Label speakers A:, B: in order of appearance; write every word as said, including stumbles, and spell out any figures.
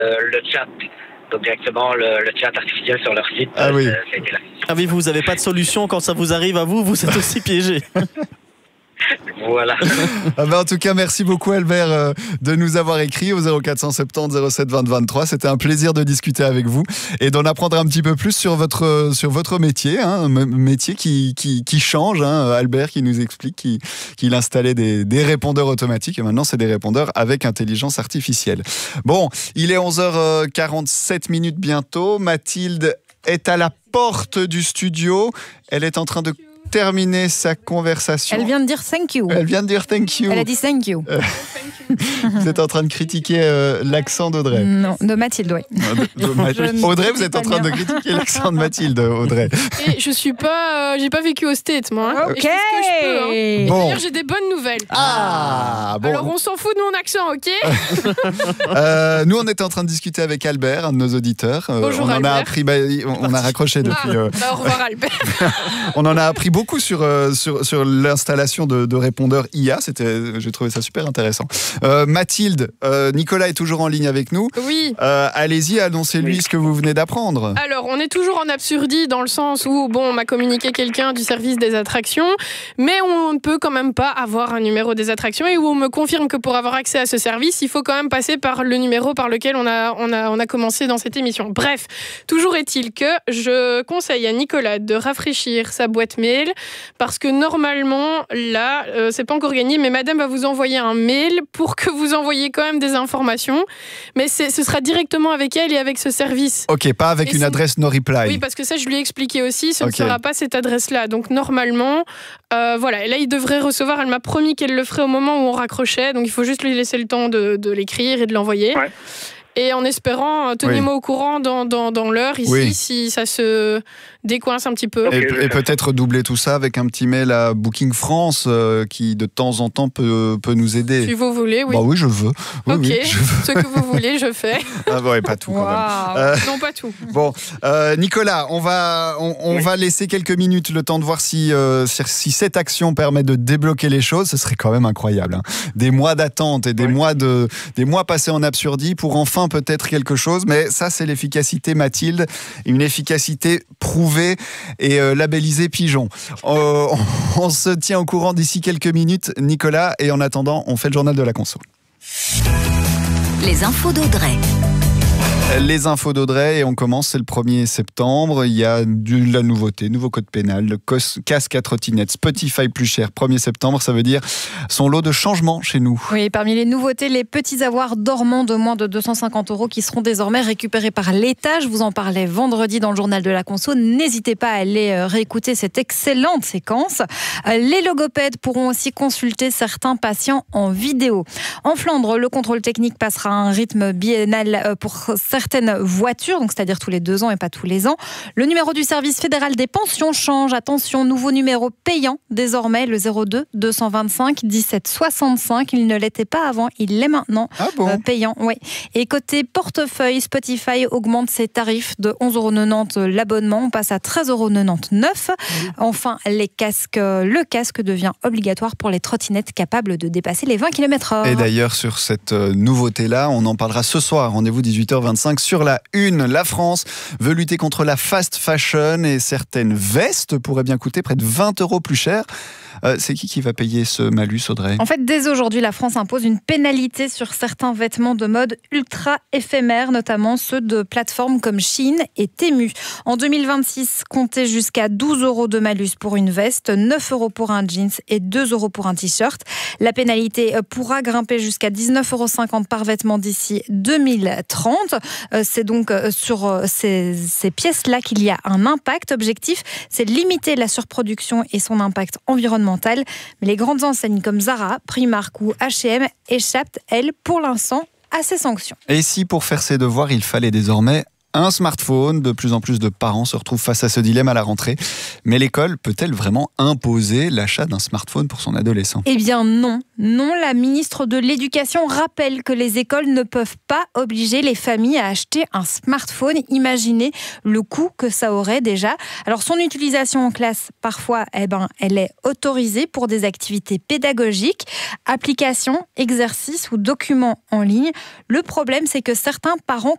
A: le chat. Donc directement le, le chat artificiel sur leur site.
B: Ah oui.
A: Ça, ça a été là.
C: Ah oui, vous n'avez pas de solution quand ça vous arrive à vous, vous êtes aussi piégé.
A: Voilà.
B: Ah ben en tout cas, merci beaucoup Albert euh, de nous avoir écrit au zéro quatre cent soixante-dix zéro sept vingt vingt-trois. C'était un plaisir de discuter avec vous et d'en apprendre un petit peu plus sur votre, sur votre métier, hein, un métier qui, qui, qui change. Hein, Albert qui nous explique qu'il, qu'il installait des, des répondeurs automatiques et maintenant c'est des répondeurs avec intelligence artificielle. Bon, il est onze heures quarante-sept minutes bientôt. Mathilde est à la porte du studio. Elle est en train de terminer sa conversation.
D: Elle vient de dire thank you.
B: Elle vient de dire thank you.
D: Elle a dit thank you.
B: Euh, vous êtes en train de critiquer euh, l'accent d'Audrey.
D: Non, de Mathilde, oui.
B: De, de Mathilde. Audrey, vous êtes en train de critiquer l'accent de Mathilde, Audrey.
E: Et je suis pas, euh, j'ai pas vécu au States, moi. Hein.
D: Ok.
E: Et je fais ce que je peux. Hein.
B: Bon.
E: D'ailleurs, j'ai des bonnes nouvelles.
B: Ah, bon.
E: Alors, on s'en fout de mon accent, ok?
B: euh, Nous, on était en train de discuter avec Albert, un de nos auditeurs. Euh,
E: Bonjour,
B: on en
E: Albert.
B: a appris, bah, on, on a raccroché depuis.
E: Ah,
B: euh,
E: bah, au revoir, Albert.
B: on en a appris beaucoup sur euh, sur, sur l'installation de, de répondeurs I A. C'était, j'ai trouvé ça super intéressant. Euh, Mathilde, euh, Nicolas est toujours en ligne avec nous.
E: Oui.
B: Euh, allez-y, annoncez-lui ce que vous venez d'apprendre.
E: Alors, on est toujours en absurdie dans le sens où, bon, on m'a communiqué quelqu'un du service des attractions, mais on ne peut quand même pas avoir un numéro des attractions et où on me confirme que pour avoir accès à ce service, il faut quand même passer par le numéro par lequel on a, on a, on a commencé dans cette émission. Bref, toujours est-il que je conseille à Nicolas de rafraîchir sa boîte mail parce que normalement, là, euh, c'est pas encore gagné, mais madame va vous envoyer un mail pour que vous envoyiez quand même des informations, mais c'est, ce sera directement avec elle et avec ce service.
B: Ok, pas avec
E: Et
B: une
E: c'est-
B: adresse no reply.
E: Oui, parce que ça, je lui ai expliqué aussi, ce
B: Ok.
E: ne sera pas cette adresse-là. Donc, normalement, euh, voilà. Et là, il devrait recevoir. Elle m'a promis qu'elle le ferait au moment où on raccrochait. Donc, il faut juste lui laisser le temps de, de l'écrire et de l'envoyer.
A: Ouais.
E: Et en espérant, euh, tenez-moi au courant dans, dans, dans l'heure ici,
B: Oui.
E: si ça se décoince un petit peu.
A: Ok,
B: Et,
A: je vais
B: et
A: faire
B: peut-être doubler tout ça avec un petit mail à Booking France euh, qui de temps en temps peut, peut nous aider.
E: Si vous voulez, oui.
B: Bah oui, je veux. Oui,
E: ok,
B: oui, je veux.
E: ce que vous voulez, je fais.
B: Ah ouais, pas tout quand même.
D: Waouh.
B: Euh,
E: Non, pas tout.
B: Bon, euh, Nicolas, on va, on, on
A: Oui.
B: va laisser quelques minutes le temps de voir si, euh, si, si cette action permet de débloquer les choses. Ce serait quand même incroyable. Hein. Des mois d'attente et des,
A: Ouais.
B: mois de, des mois passés en absurdie pour enfin peut-être quelque chose. Mais ça, c'est l'efficacité Mathilde, une efficacité prouvée et euh, labellisée Pigeon. Euh, on, on se tient au courant d'ici quelques minutes, Nicolas. Et en attendant, on fait le journal de la conso.
F: Les infos d'Audrey.
B: Les infos d'Audrey et on commence, c'est le premier septembre, il y a de la nouveauté, nouveau code pénal, le cos- casque à trottinette, Spotify plus cher, premier septembre, ça veut dire son lot de changements chez nous.
D: Oui, parmi les nouveautés, les petits avoirs dormants de moins de deux cent cinquante euros qui seront désormais récupérés par l'État. Je vous en parlais vendredi dans le journal de la conso. N'hésitez pas à aller euh, réécouter cette excellente séquence. Euh, Les logopèdes pourront aussi consulter certains patients en vidéo. En Flandre, le contrôle technique passera à un rythme biennal euh, pour certaines voitures, donc c'est-à-dire tous les deux ans et pas tous les ans. Le numéro du service fédéral des pensions change. Attention, nouveau numéro payant désormais, le zéro deux deux cent vingt-cinq dix-sept soixante-cinq. Il ne l'était pas avant, il l'est maintenant.
B: Ah bon
D: Euh, payant, oui. Et côté portefeuille, Spotify augmente ses tarifs de onze euros quatre-vingt-dix l'abonnement. On passe à treize euros quatre-vingt-dix-neuf. Enfin, les casques, euh, le casque devient obligatoire pour les trottinettes capables de dépasser les vingt kilomètres heure.
B: Et d'ailleurs, sur cette euh, nouveauté-là, on en parlera ce soir. Rendez-vous dix-huit heures vingt-cinq sur la une. La France veut lutter contre la fast fashion et certaines vestes pourraient bien coûter près de vingt euros plus cher. Euh, c'est qui qui va payer ce malus, Audrey ?
D: En fait, dès aujourd'hui, la France impose une pénalité sur certains vêtements de mode ultra éphémères, notamment ceux de plateformes comme Shein et Temu. En deux mille vingt-six, comptez jusqu'à douze euros de malus pour une veste, neuf euros pour un jeans et deux euros pour un t-shirt. La pénalité pourra grimper jusqu'à dix-neuf euros cinquante par vêtement d'ici deux mille trente. C'est donc sur ces, ces pièces-là qu'il y a un impact. Objectif, c'est de limiter la surproduction et son impact environnemental. Mais les grandes enseignes comme Zara, Primark ou H et M échappent, elles, pour l'instant, à ces sanctions.
B: Et si pour faire ses devoirs, il fallait désormais un smartphone. De plus en plus de parents se retrouvent face à ce dilemme à la rentrée. Mais l'école peut-elle vraiment imposer l'achat d'un smartphone pour son adolescent ?
D: Eh bien non. Non, la ministre de l'Éducation rappelle que les écoles ne peuvent pas obliger les familles à acheter un smartphone. Imaginez le coût que ça aurait déjà. Alors son utilisation en classe, parfois, eh ben, elle est autorisée pour des activités pédagogiques, applications, exercices ou documents en ligne. Le problème, c'est que certains parents